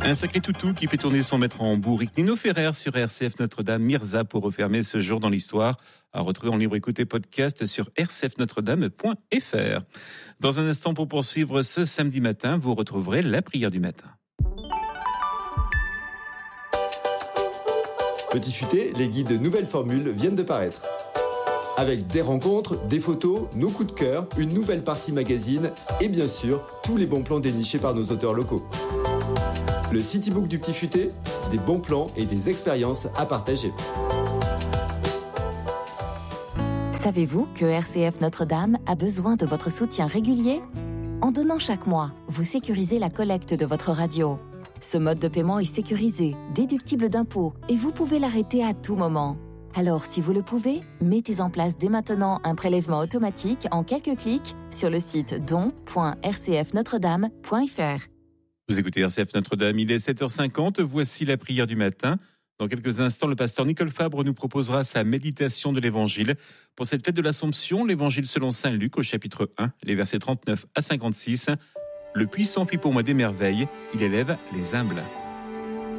Un sacré toutou qui fait tourner son maître en bourrique. Nino Ferrer sur RCF Notre-Dame, Mirza pour refermer ce jour dans l'histoire. À retrouver en libre écoute et podcast sur rcfnotredame.fr. Dans un instant, pour poursuivre ce samedi matin, vous retrouverez la prière du matin. Petit Futé, les guides de nouvelles formules viennent de paraître. Avec des rencontres, des photos, nos coups de cœur, une nouvelle partie magazine et bien sûr, tous les bons plans dénichés par nos auteurs locaux. Le Citybook du Petit Futé, des bons plans et des expériences à partager. Savez-vous que RCF Notre-Dame a besoin de votre soutien régulier ? En donnant chaque mois, vous sécurisez la collecte de votre radio. Ce mode de paiement est sécurisé, déductible d'impôts et vous pouvez l'arrêter à tout moment. Alors, si vous le pouvez, mettez en place dès maintenant un prélèvement automatique en quelques clics sur le site don.rcfnotredame.fr. Vous écoutez RCF Notre-Dame, il est 7h50, voici la prière du matin. Dans quelques instants, le pasteur Nicole Fabre nous proposera sa méditation de l'Évangile. pour cette fête de l'Assomption, l'Évangile selon saint Luc au chapitre 1, les versets 39 à 56. Le puissant fit pour moi des merveilles, il élève les humbles.